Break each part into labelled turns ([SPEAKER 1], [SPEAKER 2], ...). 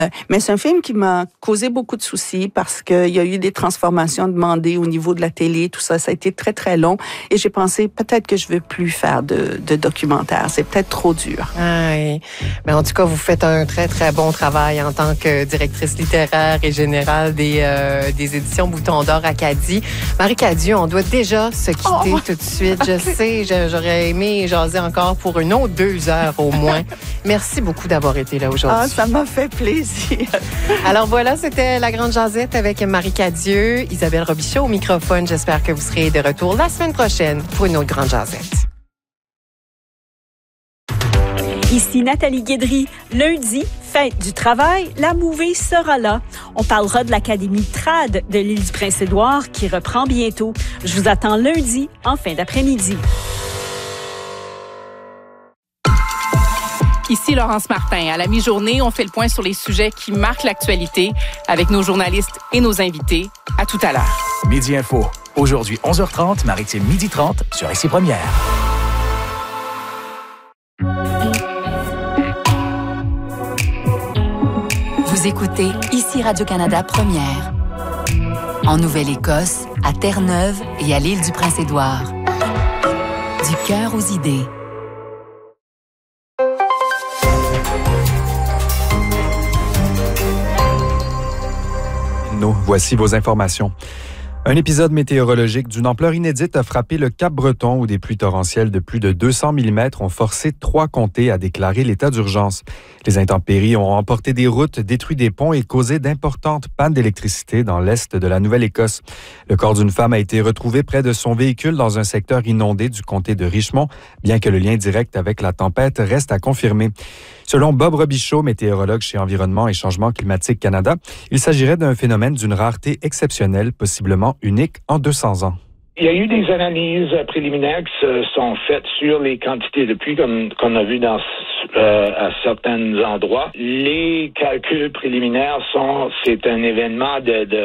[SPEAKER 1] Mais c'est un film qui m'a causé beaucoup de soucis parce qu'il y a eu des transformations demandées au niveau de la télé, tout ça. Ça a été très, très long. Et j'ai pensé, peut-être que je ne veux plus faire de documentaire. C'est peut-être trop dur.
[SPEAKER 2] Ah oui. Mais en tout cas, vous faites un très, très bon travail en tant que directrice littéraire et générale des éditions Bouton d'Or Acadie. Marie Cadieux, on doit déjà se quitter tout de suite. Je sais, j'aurais aimé jaser encore pour une autre 2 heures au moins. Merci beaucoup d'avoir été là aujourd'hui.
[SPEAKER 1] Ça m'a fait plaisir.
[SPEAKER 2] Alors voilà, c'était La Grande Jasette avec Marie Cadieux, Isabelle Robichaud au microphone. J'espère que vous serez de retour la semaine prochaine pour une autre Grande Jasette.
[SPEAKER 3] Ici Nathalie Guédry. Lundi, fête du travail, la mouvée sera là. On parlera de l'Académie Trad de l'île du Prince-Édouard qui reprend bientôt. Je vous attends lundi en fin d'après-midi.
[SPEAKER 4] Ici Laurence Martin. À la mi-journée, on fait le point sur les sujets qui marquent l'actualité avec nos journalistes et nos invités. À tout à l'heure.
[SPEAKER 5] Midi Info. Aujourd'hui, 11h30, Maritime 12h30 sur Ici Première.
[SPEAKER 6] Vous écoutez Ici Radio-Canada Première. En Nouvelle-Écosse, à Terre-Neuve et à l'île du Prince-Édouard. Du cœur aux idées.
[SPEAKER 7] Voici vos informations. Un épisode météorologique d'une ampleur inédite a frappé le Cap-Breton où des pluies torrentielles de plus de 200 mm ont forcé 3 comtés à déclarer l'état d'urgence. Les intempéries ont emporté des routes, détruit des ponts et causé d'importantes pannes d'électricité dans l'est de la Nouvelle-Écosse. Le corps d'une femme a été retrouvé près de son véhicule dans un secteur inondé du comté de Richmond, bien que le lien direct avec la tempête reste à confirmer. Selon Bob Robichaud, météorologue chez Environnement et Changement climatique Canada, il s'agirait d'un phénomène d'une rareté exceptionnelle, possiblement unique en 200 ans.
[SPEAKER 8] Il y a eu des analyses préliminaires qui se sont faites sur les quantités de pluie qu'on a vu à certains endroits. Les calculs préliminaires c'est un événement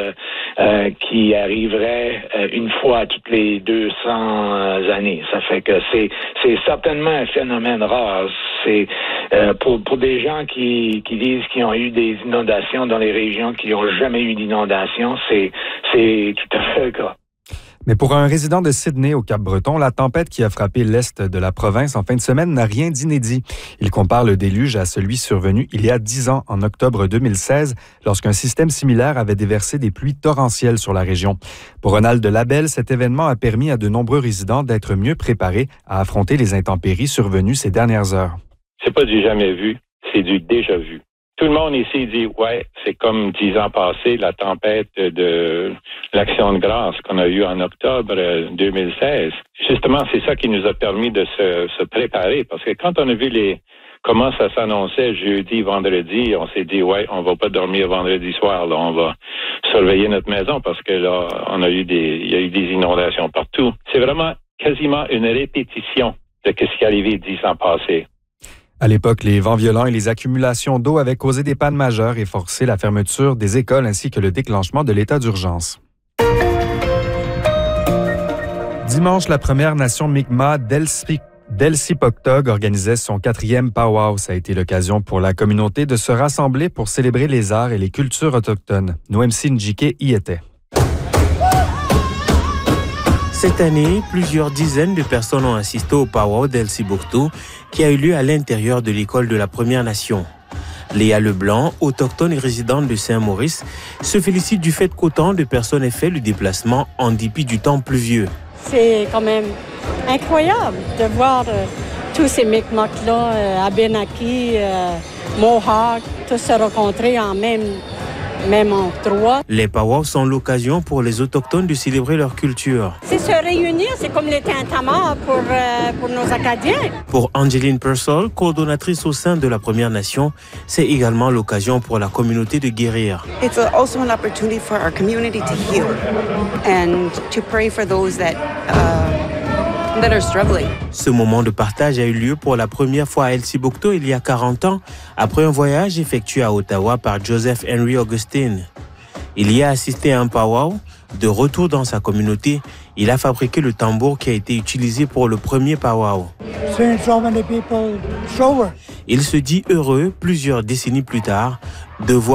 [SPEAKER 8] qui arriverait une fois toutes les 200 années. Ça fait que c'est certainement un phénomène rare. C'est pour des gens qui disent qu'ils ont eu des inondations dans les régions qui n'ont jamais eu d'inondation, c'est tout à fait le cas.
[SPEAKER 7] Mais pour un résident de Sydney au Cap-Breton, la tempête qui a frappé l'est de la province en fin de semaine n'a rien d'inédit. Il compare le déluge à celui survenu il y a 10 ans, en octobre 2016, lorsqu'un système similaire avait déversé des pluies torrentielles sur la région. Pour Ronald Delabelle, cet événement a permis à de nombreux résidents d'être mieux préparés à affronter les intempéries survenues ces dernières heures.
[SPEAKER 9] C'est pas du jamais vu, c'est du déjà vu. Tout le monde ici dit, ouais, c'est comme 10 ans passés, la tempête de l'Action de grâce qu'on a eue en octobre 2016. Justement, c'est ça qui nous a permis de se préparer. Parce que quand on a vu comment ça s'annonçait jeudi, vendredi, on s'est dit, ouais, on va pas dormir vendredi soir, là, on va surveiller notre maison parce que là, il y a eu des inondations partout. C'est vraiment quasiment une répétition de ce qui est arrivé 10 ans passés.
[SPEAKER 7] À l'époque, les vents violents et les accumulations d'eau avaient causé des pannes majeures et forcé la fermeture des écoles ainsi que le déclenchement de l'état d'urgence. Dimanche, la Première Nation Mi'kmaq d'Elsipogtog organisait son 4e powwow. Ça a été l'occasion pour la communauté de se rassembler pour célébrer les arts et les cultures autochtones. Noemsi Njike y était.
[SPEAKER 10] Cette année, plusieurs dizaines de personnes ont assisté au powwow d'Elsipogtog qui a eu lieu à l'intérieur de l'école de la Première Nation. Léa Leblanc, autochtone et résidente de Saint-Maurice, se félicite du fait qu'autant de personnes aient fait le déplacement en dépit du temps pluvieux.
[SPEAKER 11] C'est quand même incroyable de voir tous ces Mi'kmaq-là, Abenaki, Mohawk, tous se rencontrer en même endroit.
[SPEAKER 10] Les powwows sont l'occasion pour les autochtones de célébrer leur culture.
[SPEAKER 11] C'est se réunir, c'est comme les tintamarres pour nos Acadiens.
[SPEAKER 10] Pour Angeline Purcell, coordonnatrice au sein de la Première Nation, c'est également l'occasion pour la communauté de guérir.
[SPEAKER 12] It's also an opportunity for our community to heal and to pray for those that are struggling.
[SPEAKER 10] Ce moment de partage a eu lieu pour la première fois à Elsipogtog il y a 40 ans, après un voyage effectué à Ottawa par Joseph Henry Augustine. Il y a assisté à un powwow. De retour dans sa communauté, il a fabriqué le tambour qui a été utilisé pour le premier powwow. Il se dit heureux, plusieurs décennies plus tard, de voir